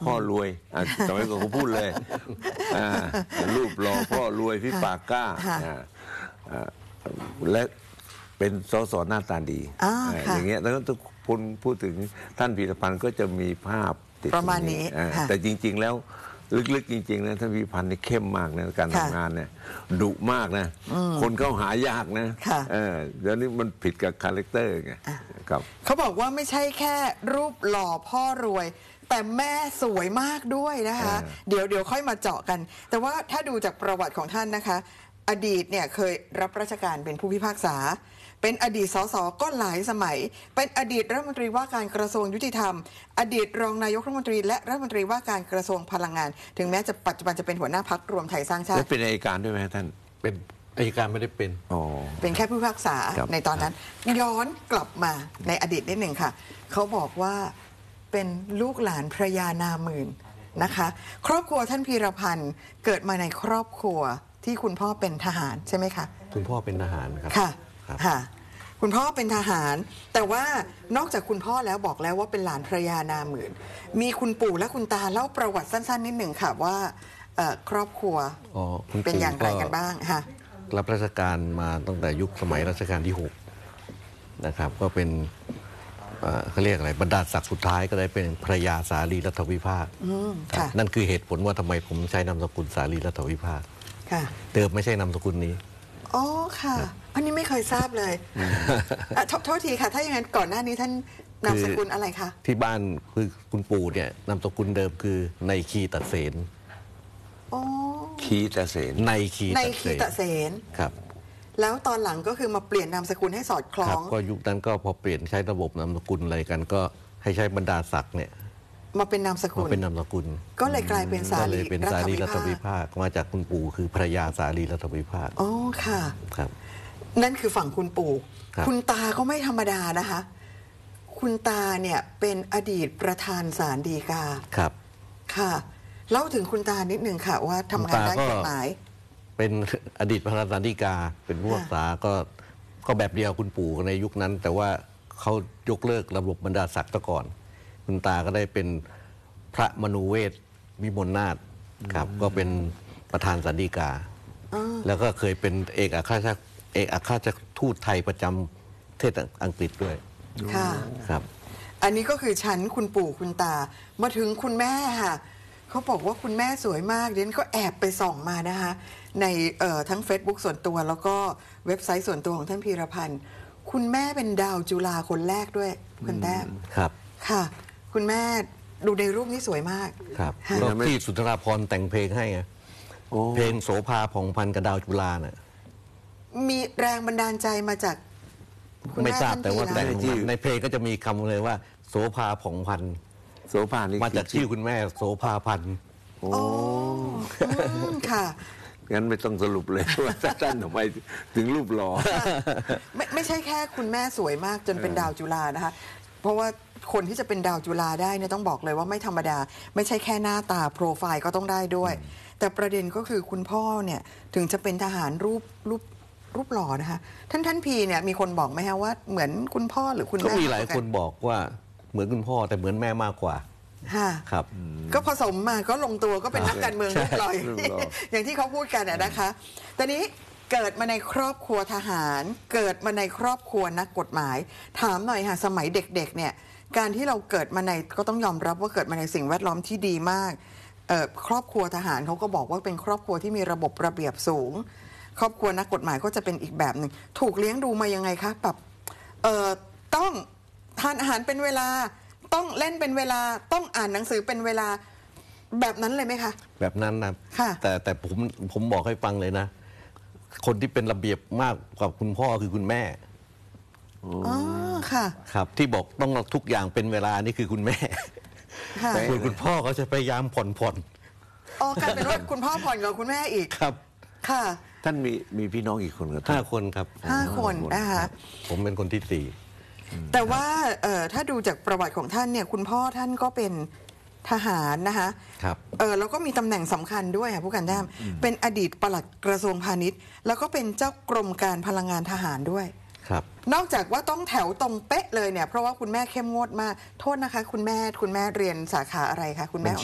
พ่อรวยสมัยก่อนเขาพูดเลยรูปหล่อพ่อรวยพี่ปากกล้าและเป็นสสหน้าตาดีอย่างเงี้ยแล้วทุกคนพูดถึงท่านพีรพันธ์ก็จะมีภาพติดประมาณนี้แต่จริงๆแล้วลึกๆจริงๆนะท่านพีรพันธ์นี่เข้มมากนะการทำงานเนี่ยดุมากนะคนเข้าหายากนะเดี๋ยวนี้มันผิดกับคาแรคเตอร์ไงครับเขาบอกว่าไม่ใช่แค่รูปหล่อพ่อรวยแต่แม่สวยมากด้วยนะคะเดี๋ยวค่อยมาเจาะกันแต่ว่าถ้าดูจากประวัติของท่านนะคะอดีตเนี่ยเคยรับราชการเป็นผู้พิพากษาเป็นอดีตสสก็หลายสมัยเป็นอดีตรัฐมนตรีว่าการกระทรวงยุติธรรมอดีตรองนายกรัฐมนตรีและรัฐมนตรีว่าการกระทรวงพลังงานถึงแม้จะปัจจุบันจะเป็นหัวหน้าพรรครวมไทยสร้างชาติเป็นอัยการด้วยไหมท่านเป็นอัยการไม่ได้เป็นแค่ผู้พิพากษาในตอนนั้นย้อนกลับมาในอดีตนิดหนึ่งค่ะเขาบอกว่าเป็นลูกหลานพระยานาหมื่นนะคะครอบครัวท่านพีรพันธ์เกิดมาในครอบครัวที่คุณพ่อเป็นทหารใช่ไหมคะคุณพ่อเป็นทหารครับค่ะคุณพ่อเป็นทหารแต่ว่านอกจากคุณพ่อแล้วบอกแล้วว่าเป็นหลานพระยานาหมื่นมีคุณปู่และคุณตาเล่าประวัติสั้นๆนิดหนึ่งค่ะว่าครอบครัวเป็นอย่างไรกันบ้างค่ะรับราชการมาตั้งแต่ยุคสมัยรัชกาลที่6นะครับก็เป็นเขาเรียกอะไรบรรดาศักดิ์สุดท้ายก็ได้เป็นพระยาสาลีรัฐวิภาคนั่นคือเหตุผลว่าทำไมผมใช้นามสกุลสาลีรัฐวิภาคเดิมไม่ใช่นามสกุลนี้อ๋อค่ะอันนี้ไม่เคยทราบเลยโทษทีค่ะถ้าอย่างนั้นก่อนหน้านี้ท่านนามสกุลอะไรคะที่บ้านคือคุณปู่เนี่ยนามสกุลเดิมคือในคีตเสนคีตเสนในคีตเสนครับแล้วตอนหลังก็คือมาเปลี่ยนนามสกุลให้สอดคล้องก็ยุคนั้นก็พอเปลี่ยนใช้ระบบนามสกุลอะไรกันก็ให้ใช้บรรดาศักดิ์เนี่ยมาเป็นนามสกุลก็เลยกลายเป็นสาลีรัฐวิภาคมาจากคุณปู่คือภรรยาสาลีรัฐวิภาคอ๋อค่ะครับนั่นคือฝั่งคุณปู่คุณตาก็ไม่ธรรมดานะคะคุณตาเนี่ยเป็นอดีตประธานศาลฎีกาครับค่ะเล่าถึงคุณตานิดหนึ่งค่ะว่าทำงานด้านกฎหมายเป็นอดีตประธานศาลฎีกาเป็นผู้พิพากษาก็แบบเดียวคุณปู่ในยุคนั้นแต่ว่าเขายกเลิกระบบบรรดาศักดิ์ซะก่อนคุณตาก็ได้เป็นพระมนูเวศวิมลนาถครับก็เป็นประธานศาลฎีกาแล้วก็เคยเป็นเอกอัครราชทูตไทยประจำประเทศอังกฤษด้วยค่ะครับอันนี้ก็คือชั้นคุณปู่คุณตามาถึงคุณแม่ค่ะเขาบอกว่าคุณแม่สวยมากเดี๋ยวก็แอบไปส่องมานะคะในทั้ง Facebook ส่วนตัวแล้วก็เว็บไซต์ส่วนตัวของท่านพีรพันธ์คุณแม่เป็นดาวจุฬาคนแรกด้วยคุณแต้มครับค่ะคุณแม่ดูในรูปนี้สวยมากครับที่สุนทราภรณ์แต่งเพลงให้ไงเพลงโสภาผ่องพันธ์กับดาวจุฬาเนี่ยมีแรงบันดาลใจมาจากไม่ทราบแต่ว่าแต่ในเพลงก็จะมีคำเลยว่าโสภาผ่องพันธ์โสภานี่มาจากชื่อคุณแม่โสภาพันธ์โอ้ค่ะงั้นไม่ต้องสรุปเลยว่าท่านทำไมถึงรูปหล่อไม่ใช่แค่คุณแม่สวยมากจนเป็นดาวจุฬานะคะเพราะว่าคนที่จะเป็นดาวจุฬาได้เนี่ยต้องบอกเลยว่าไม่ธรรมดาไม่ใช่แค่หน้าตาโปรไฟล์ก็ต้องได้ด้วยแต่ประเด็นก็คือคุณพ่อเนี่ยถึงจะเป็นทหารรูปหล่อนะคะท่านพีเนี่ยมีคนบอกไหมฮะว่าเหมือนคุณพ่อหรือคุณแม่ก็มีหลายคนบอกว่าเหมือนคุณพ่อแต่เหมือนแม่มากกว่าครับก็ผสมมาก็ลงตัวก็เป็นนักการเมืองรูปหล่ออย่างที่เขาพูดกันนะคะตอนนี้เกิดมาในครอบครัวทหารเกิดมาในครอบครัวนักกฎหมายถามหน่อยค่ะสมัยเด็กๆเนี่ยการที่เราเกิดมาในก็ต้องยอมรับว่าเกิดมาในสิ่งแวดล้อมที่ดีมากครอบครัวทหารเขาก็บอกว่าเป็นครอบครัวที่มีระบบระเบียบสูงครอบครัวนักกฎหมายก็จะเป็นอีกแบบหนึ่งถูกเลี้ยงดูมายังไงคะแบบต้องทานอาหารเป็นเวลาต้องเล่นเป็นเวลาต้องอ่านหนังสือเป็นเวลาแบบนั้นเลยไหมคะแบบนั้นนะแต่ผมบอกให้ฟังเลยนะคนที่เป็นระเบียบมากกว่าคุณพ่อคือคุณแม่อ๋อค่ะครับที่บอกต้องทุกอย่างเป็นเวลานี่คือคุณแม่แต่คุณพ่อเขาจะพยายามผ่อนอ๋อกลายเป็นว่าคุณพ่อผ่อนกับคุณแม่อีกครับค่ะท่านมีพี่น้องอีกคนครับ 5 คนครับ 5 คนนะคะผมเป็นคนที่ 4แต่ว่าถ้าดูจากประวัติของท่านเนี่ยคุณพ่อท่านก็เป็นทหารนะคะครับแล้วก็มีตำแหน่งสำคัญด้วยค่ะผู้การแต้มเป็นอดีตปลัดกระทรวงพาณิชย์แล้วก็เป็นเจ้ากรมการพลังงานทหารด้วยครับนอกจากว่าต้องแถวตรงเป๊ะเลยเนี่ยเพราะว่าคุณแม่เข้มงวดมากโทษนะคะคุณแม่เรียนสาขาอะไรคะคุณแม่